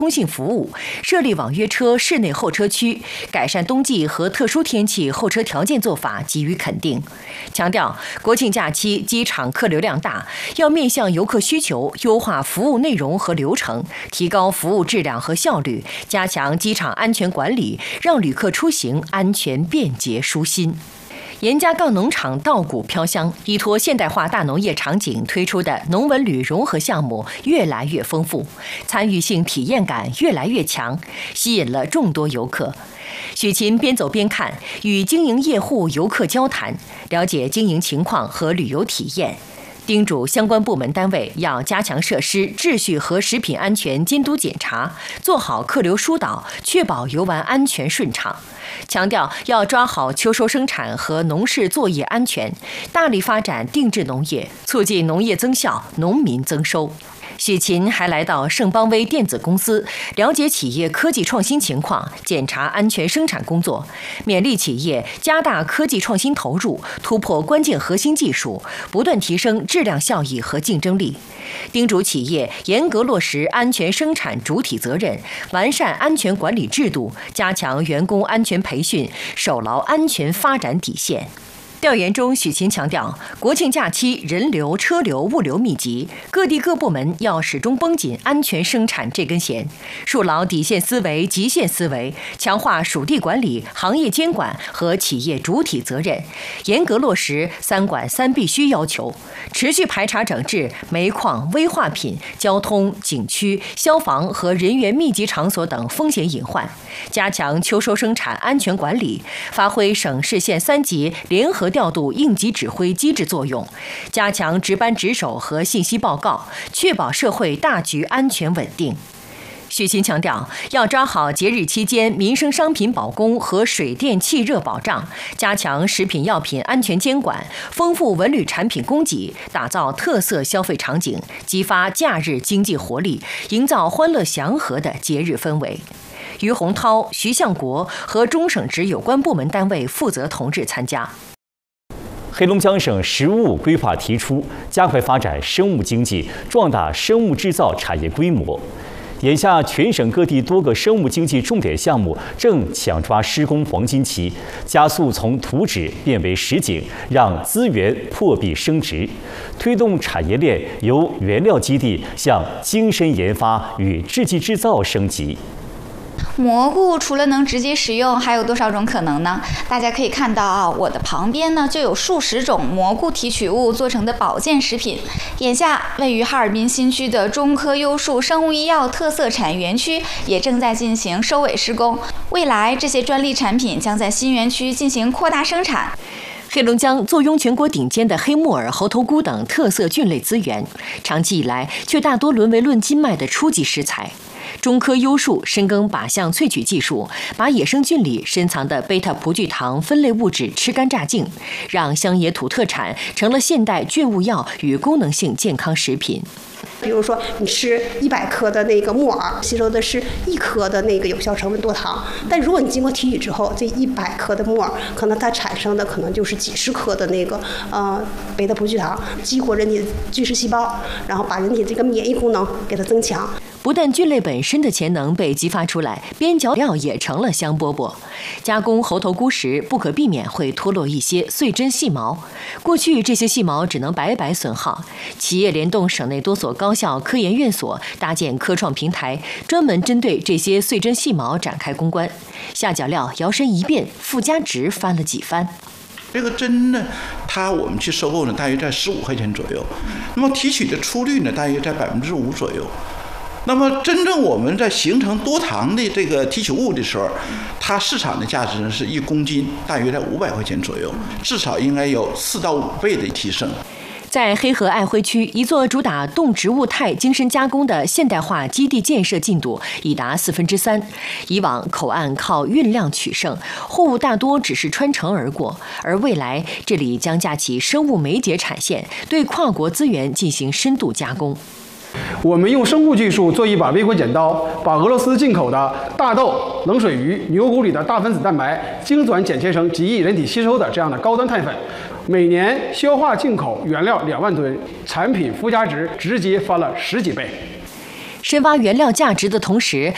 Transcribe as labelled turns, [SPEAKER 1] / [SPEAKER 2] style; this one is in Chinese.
[SPEAKER 1] 通信服务，设立网约车室内候车区，改善冬季和特殊天气候车条件做法给予肯定。强调国庆假期机场客流量大，要面向游客需求，优化服务内容和流程，提高服务质量和效率，加强机场安全管理，让旅客出行安全便捷舒心。严家杠农场稻谷飘香，依托现代化大农业场景推出的农文旅融合项目越来越丰富，参与性体验感越来越强，吸引了众多游客。许勤边走边看，与经营业户、游客交谈，了解经营情况和旅游体验。叮嘱相关部门单位要加强设施秩序和食品安全监督检查，做好客流疏导，确保游玩安全顺畅。强调要抓好秋收生产和农事作业安全，大力发展定制农业，促进农业增效、农民增收。许勤还来到盛邦威电子公司，了解企业科技创新情况，检查安全生产工作，勉励企业加大科技创新投入，突破关键核心技术，不断提升质量效益和竞争力。叮嘱企业严格落实安全生产主体责任，完善安全管理制度，加强员工安全培训，守牢安全发展底线。调研中，许勤强调，国庆假期人流、车流、物流密集，各地各部门要始终绷紧安全生产这根弦，树牢底线思维、极限思维，强化属地管理、行业监管和企业主体责任，严格落实3管3必须要求，持续排查整治煤矿、危化品、交通、景区、消防和人员密集场所等风险隐患，加强秋收生产安全管理，发挥省市县3级联合调度应急指挥机制作用，加强值班值守和信息报告，确保社会大局安全稳定。许勤强调，要抓好节日期间民生商品保供和水电气热保障，加强食品药品安全监管，丰富文旅产品供给，打造特色消费场景，激发假日经济活力，营造欢乐祥和的节日氛围。于洪涛、徐向国和中省直有关部门单位负责同志参加。
[SPEAKER 2] 黑龙江省“十五五”规划提出，加快发展生物经济，壮大生物制造产业规模。眼下，全省各地多个生物经济重点项目正抢抓施工黄金期，加速从图纸变为实景，让资源破壁升值，推动产业链由原料基地向精深研发与制剂制造升级。
[SPEAKER 3] 蘑菇除了能直接食用，还有多少种可能呢？大家可以看到啊，我的旁边呢就有数十种蘑菇提取物做成的保健食品。眼下，位于哈尔滨新区的中科优树生物医药特色产业园区也正在进行收尾施工，未来这些专利产品将在新园区进行扩大生产。
[SPEAKER 1] 黑龙江坐拥全国顶尖的黑木耳、猴头菇等特色菌类资源，长期以来却大多沦为论斤卖的初级食材。中科优树深耕靶向萃取技术，把野生菌里深藏的贝塔葡聚糖分类物质吃干榨净，让乡野土特产成了现代菌物药与功能性健康食品。
[SPEAKER 4] 比如说，你吃100克的那个木耳，吸收的是1克的那个有效成分多糖，但如果你经过提取之后，这100克的木耳可能它产生的可能就是几十克的那个贝塔葡聚糖，激活人体的巨噬细胞，然后把人体这个免疫功能给它增强。
[SPEAKER 1] 不但菌类本身的潜能被激发出来，边角料也成了香饽饽。加工猴头菇时，不可避免会脱落一些碎针细毛，过去这些细毛只能白白损耗。企业联动省内多所高校科研院所，搭建科创平台，专门针对这些碎针细毛展开攻关。下脚料摇身一变，附加值翻了几番。
[SPEAKER 5] 这个针呢，我们去收购呢，大约在15块钱左右。那么提取的粗率呢，大约在5%左右。那么真正我们在形成多糖的这个提取物的时候，它市场的价值呢是1公斤大约在500块钱左右，至少应该有4到5倍的提升。
[SPEAKER 1] 在黑河爱辉区，一座主打动植物肽精深加工的现代化基地建设进度已达3/4。以往口岸靠运量取胜，货物大多只是穿城而过，而未来这里将架起生物酶解产线，对跨国资源进行深度加工。
[SPEAKER 6] 我们用生物技术做一把微波剪刀，把俄罗斯进口的大豆、冷水鱼、牛骨里的大分子蛋白精转剪切成极易人体吸收的这样的高端肽粉，每年消化进口原料2万吨，产品附加值直接翻了10几倍。
[SPEAKER 1] 深挖原料价值的同时，